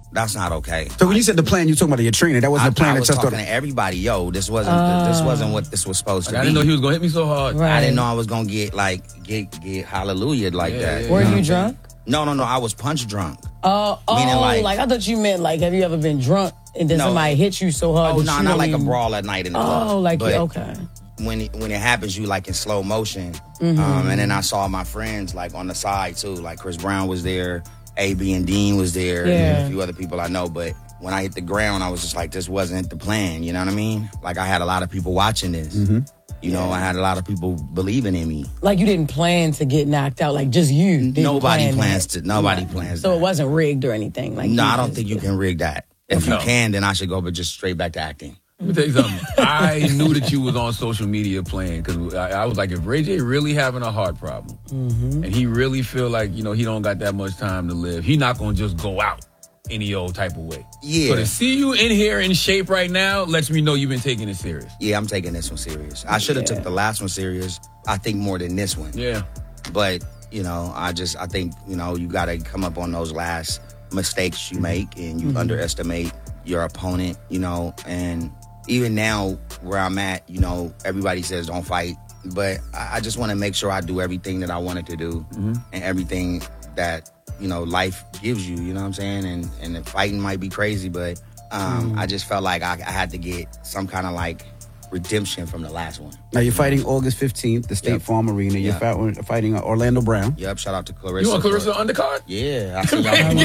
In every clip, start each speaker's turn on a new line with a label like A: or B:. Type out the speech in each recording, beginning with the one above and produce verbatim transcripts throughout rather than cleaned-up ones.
A: That's not okay.
B: So when you said the plan, you talking about your trainer. That wasn't
A: I,
B: the plan.
A: I
B: that
A: was
B: just
A: talking
B: thought...
A: to everybody. Yo, this wasn't
C: Uh,
A: this wasn't what this was supposed to
D: Like,
A: be.
D: I didn't know he was gonna hit me so hard.
C: Right.
A: I didn't know I was gonna get like get get hallelujah like
D: Yeah,
A: that.
D: yeah,
C: Were
A: know
C: you
A: what I'm
C: drunk?
A: saying? No, no, no. I was punch drunk.
C: Uh, oh,
A: Meaning,
C: like,
A: like-
C: I thought you meant like, have you ever been drunk and then
A: No.
C: somebody hit you so hard?
A: Oh
C: that
A: no,
C: you
A: not
C: don't
A: like a
C: even-
A: brawl at night in the club.
C: Oh, like
A: But
C: okay.
A: when it, when it happens, you like in slow motion.
C: Mm-hmm.
A: Um, and then I saw my friends like on the side too. Like Chris Brown was there, A B and Dean was there,
C: Yeah.
A: and a few other people I know. But when I hit the ground, I was just like, this wasn't the plan. You know what I mean? Like I had a lot of people watching this.
C: Mm-hmm.
A: You know, I had a lot of people believing in me.
C: Like you didn't plan to get knocked out. Like just you. Didn't
A: Nobody
C: plan
A: plans
C: that.
A: to. Nobody plans.
C: So
A: that.
C: it wasn't rigged or anything. Like
A: No,
C: you
A: I don't
C: just-
A: think you can rig that. If
D: No.
A: you can, then I should go, but just straight back to acting.
D: Let me tell you something. I knew that you was on social media playing because I, I was like, if Ray J really having a heart problem
C: Mm-hmm.
D: and he really feel like, you know, he don't got that much time to live, he not going to just go out any old type of way.
A: Yeah.
D: So to see you in here in shape right now lets me know you've been taking it serious.
A: Yeah, I'm taking this one serious. I should have
C: Yeah.
A: took the last one serious. I think more than this one.
D: Yeah.
A: But, you know, I just, I think, you know, you got to come up on those last mistakes you make and you underestimate your opponent, you know. And even now where I'm at, you know, everybody says don't fight. But I, I just want to make sure I do everything that I wanted to do and everything that, you know, life gives you, you know what I'm saying? And, and the fighting might be crazy, but um, I just felt like I, I had to get some kind of like redemption from the last one.
B: Now you're fighting August fifteenth, the State
A: Yep.
B: Farm Arena. You're
A: Yep.
B: fighting, fighting Orlando Brown.
A: Yep, shout out to Clarissa.
D: You want
A: for-
D: Clarissa undercard?
A: Yeah, I see y'all.
C: Man,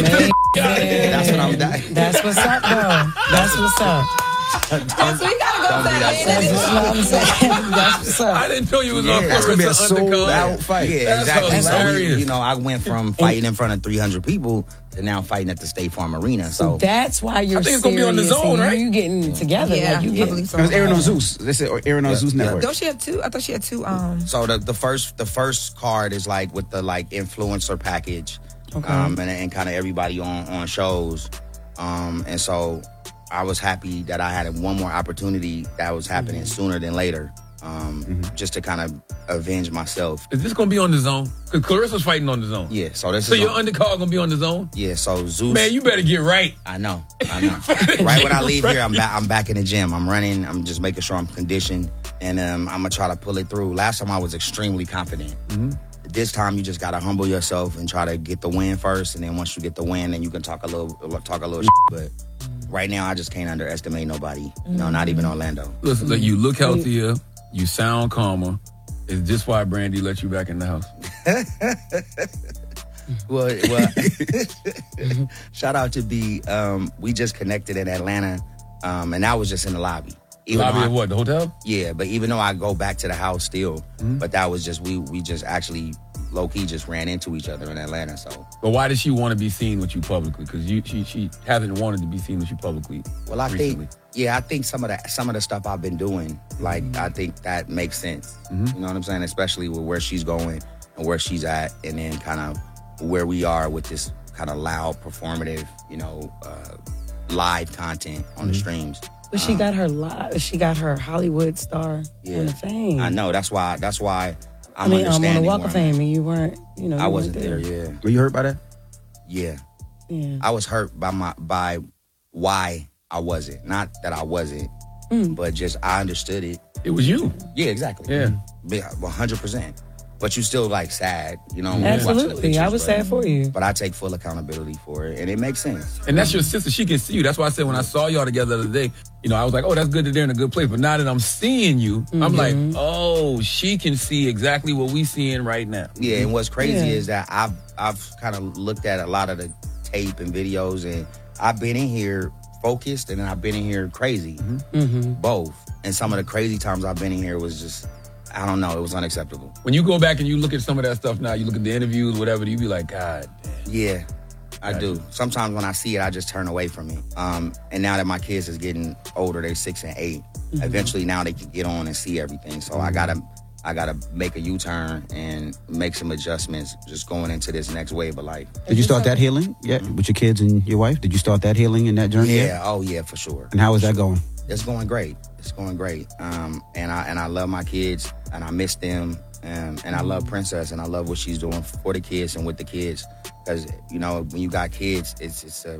A: That's what I'm dying.
C: That's what's up, though. That's what's up.
E: Yes, we gotta go to that.
C: That's what I'm saying. That's what's
D: I
C: up.
D: didn't know you was
A: Yeah,
D: on
A: that's
B: gonna be a
D: Clarissa
B: sold
D: undercard.
B: out fight.
A: Yeah,
D: That's
A: exactly. So,
D: hilarious.
A: you know, I went from fighting in front of three hundred people to now fighting at the State Farm Arena. So,
C: That's why you're
D: I think it's gonna be on the
C: serious
D: zone,
C: and
D: right?
C: You getting together.
E: Yeah,
C: like you
E: I
C: getting.
E: believe so.
B: It was airing on Zeus. They said airing on
A: Yeah,
B: Zeus
A: yeah.
B: Network.
E: Don't she have two? I thought she had two. Um,
A: so the, the first the first card is like with the like influencer package, um, and, and kind of everybody on on shows, um, and so I was happy that I had one more opportunity that was happening
C: Mm-hmm.
A: sooner than later, um, just to kind of avenge myself.
D: Is this going to be on the zone? Because Clarissa's fighting on the zone.
A: Yeah, so this
D: So
A: is
D: your
A: on-
D: undercard going to be on the zone?
A: yeah. So Zeus,
D: Man, you better get right.
A: I know, I know. Right when I leave here, I'm back. I'm back in the gym. I'm running. I'm just making sure I'm conditioned, and um, I'm gonna try to pull it through. Last time I was extremely confident. This time you just gotta humble yourself and try to get the win first, and then once you get the win, then you can talk a little, talk a little. But right now, I just can't underestimate nobody. You know, not even Orlando.
D: Listen, look, you look healthier. You sound calmer. Is this why Brandy let you back in the house?
A: Well, well shout out to B. Um, we just connected in Atlanta, um, and that was just in the lobby. Even
D: Lobby
A: though I-
D: of what? The hotel?
A: Yeah, but even though I go back to the house still,
D: Mm-hmm.
A: but that was just we we just actually low key just ran into each other in Atlanta. So
D: But why does she want to be seen with you publicly? Because you she she hasn't wanted to be seen with you publicly.
A: well, I
D: recently.
A: think yeah, I think some of the some of the stuff I've been doing, like I think that makes sense.
D: Mm-hmm.
A: You know what I'm saying? Especially with where she's going and where she's at, and then kind of where we are with this kind of loud, performative, you know, uh, live content on
D: Mm-hmm.
A: the streams.
C: But she got her li- she got her Hollywood star
A: Yeah.
C: on the fame.
A: I know that's why that's why
C: I
A: I'm
C: mean, um, on the
A: understanding
C: Walk
A: where
C: of
A: I'm at.
C: Fame, and you weren't, you know, you
A: I
C: weren't
A: wasn't there. Yeah,
B: Were you hurt by that?
A: yeah.
C: Yeah.
A: I was hurt by my by why I wasn't. Not that I wasn't,
C: Mm.
A: but just I understood it.
D: It was you.
A: Yeah, exactly.
D: Yeah.
A: one hundred percent. But you still like sad, you know. when you're watching the
C: Absolutely, I
A: pictures,
C: was
A: but-
C: sad for you.
A: But I take full accountability for it, and it makes sense.
D: And that's your sister. She can see you. That's why I said when I saw y'all together the other day, you know, I was like, oh, that's good that they're in a good place. But now that I'm seeing you, I'm like, oh, she can see exactly what we seeing right now.
A: Yeah, and what's crazy
C: Yeah.
A: is that I've I've kind of looked at a lot of the tape and videos, and I've been in here focused, and then I've been in here crazy, both. And some of the crazy times I've been in here was just, I don't know, it was unacceptable.
D: When you go back and you look at some of that stuff now, you look at the interviews, whatever, you be like, God damn.
A: Yeah, I do. Sometimes when I see it, I just turn away from it. Um, and now that my kids is getting older, they're six and eight. Eventually, now they can get on and see everything. So I gotta, I gotta make a U-turn and make some adjustments, just going into this next wave of life.
B: Did you start that healing yet with your kids and your wife? Did you start that healing in that journey
A: Yeah.
B: yet?
A: Oh yeah, for sure.
B: And how is that going?
A: It's going great. It's going great. Um, and I and I love my kids, and I miss them. Um, and I love Princess, and I love what she's doing for the kids and with the kids. Because you know, when you got kids, it's it's a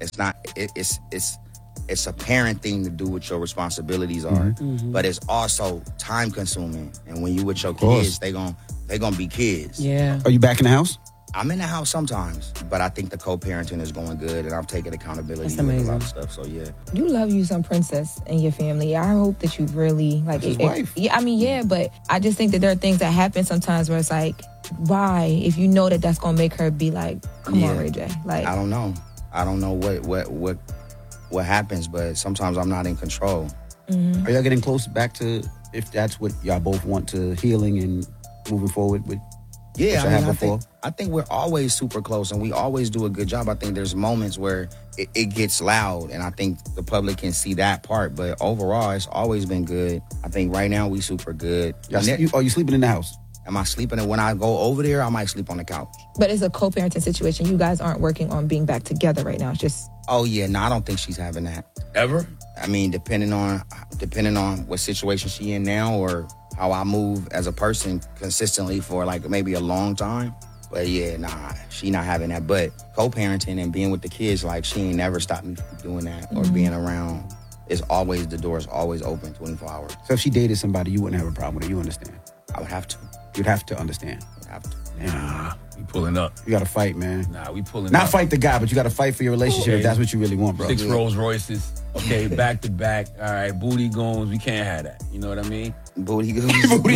A: It's not. It, it's it's it's a parent thing to do what your responsibilities are,
C: Mm-hmm.
A: but it's also time consuming. And when you with your
B: course.
A: kids, they gon' they gonna be kids.
C: Yeah.
B: Are you back in the house?
A: I'm in the house sometimes, but I think the co-parenting is going good, and I'm taking accountability
C: That's
A: with a lot
C: amazing.
A: of stuff. So yeah,
E: You love you some princess in your family. I hope that you really like
B: That's his
E: it- it-
B: wife.
E: Yeah, I mean, yeah, but I just think that there are things that happen sometimes where it's like, why? If you know that that's gonna make her be like, come
A: Yeah.
E: on, Ray J. Like,
A: I don't know. I don't know what what what what happens, but sometimes I'm not in control.
B: Are y'all getting close back to, if that's what y'all both want, to healing and moving forward with?
A: Yeah,
B: Which I
A: I, mean,
B: have
A: I
B: before.
A: think I think we're always super close, and we always do a good job. I think there's moments where it, it gets loud, and I think the public can see that part. But overall, it's always been good. I think right now we super good.
B: Y'all,
A: And there-
B: you, are you sleeping in the house?
A: am I sleeping? And when I go over there, I might sleep on the couch.
E: but it's a co-parenting situation. You guys aren't working on being back together right now. It's just
A: Oh yeah, no, I don't think she's having that.
D: Ever?
A: I mean, depending on depending on what situation she in now, or how I move as a person consistently for like maybe a long time. But yeah, nah, she not having that. But co-parenting and being with the kids, like she ain't never stopped me from doing that or being around. It's always, the door is always open twenty-four hours.
B: So if she dated somebody, you wouldn't have a problem with it. You understand?
A: I would have to.
B: You'd have to understand.
A: I would have to.
D: Nah, we pulling up.
B: You got to fight, man.
D: Nah, we pulling
B: Not
D: up.
B: fight the guy, but you got to fight for your relationship if
D: Okay.
B: that's what you really want, bro.
D: Six Rolls Royces. Okay, back to back. All right, booty goons. We can't have that. You know what I mean?
A: Booty goose.
D: We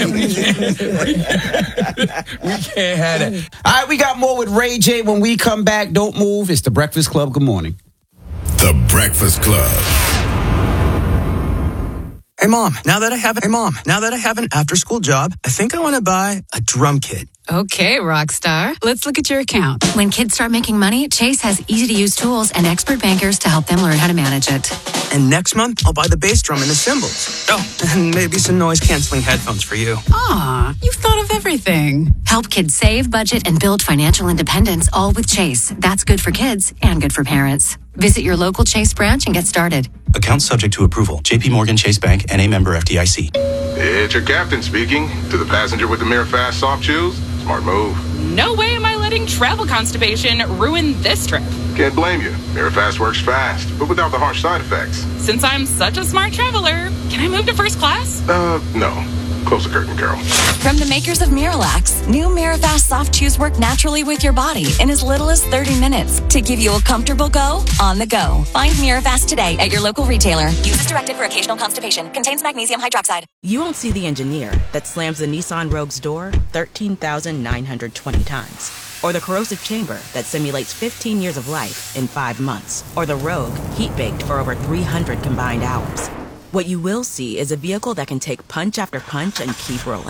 D: can't have that.
B: All right, we got more with Ray J when we come back. Don't move. It's The Breakfast Club. Good morning.
F: The Breakfast Club.
G: Hey mom, now that I have hey mom, now that I have an after-school job, I think I want to buy a drum kit.
H: Okay, rock star. Let's look at your account. When kids start making money, Chase has easy-to-use tools and expert bankers to help them learn how to manage it.
G: And next month, I'll buy the bass drum and the cymbals. Oh, and maybe some noise-canceling headphones for you.
H: Aw, you've thought of everything. Help kids save, budget, and build financial independence, all with Chase. That's good for kids and good for parents. Visit your local Chase branch and get started.
I: Account subject to approval. J P Morgan Chase Bank, N A member F D I C.
F: It's your captain speaking. To the passenger with the Mirror Fast soft shoes, smart move.
J: No way am I letting travel constipation ruin this trip.
F: Can't blame you. Mirror Fast works fast, but without the harsh side effects.
J: Since I'm such a smart traveler, can I move to first class?
F: Uh, no. Close the curtain, Carol.
K: From the makers of Miralax, new Mirafast soft chews work naturally with your body in as little as thirty minutes to give you a comfortable go on the go. Find Mirafast today at your local retailer. Use as directed for occasional constipation. Contains magnesium hydroxide.
L: You won't see the engineer that slams the Nissan Rogue's door thirteen thousand nine hundred twenty times. Or the corrosive chamber that simulates fifteen years of life in five months. Or the Rogue heat-baked for over three hundred combined hours. What you will see is a vehicle that can take punch after punch and keep rolling.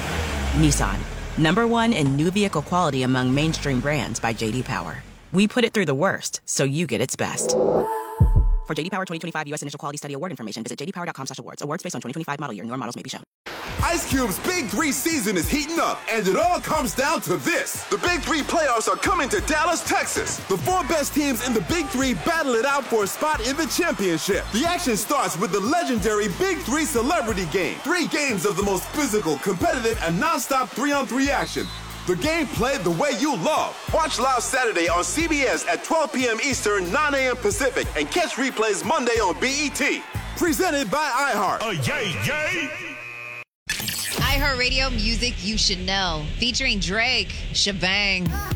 L: Nissan, number one in new vehicle quality among mainstream brands by J D Power. We put it through the worst, so you get its best. For J D Power twenty twenty-five U S Initial Quality Study Award information, visit j d power dot com slash awards. Awards based on twenty twenty-five model year. Newer models may be shown.
M: Ice Cube's Big Three season is heating up, and it all comes down to this. The Big Three playoffs are coming to Dallas, Texas. The four best teams in the Big Three battle it out for a spot in the championship. The action starts with the legendary Big Three Celebrity Game. Three games of the most physical, competitive, and non-stop three-on-three action. The game played the way you love. Watch live Saturday on C B S at twelve p.m. Eastern, nine a.m. Pacific, and catch replays Monday on B E T. Presented by iHeart.
N: Oh, yay, yay! iHeartRadio music you should know. Featuring Drake, Shebang.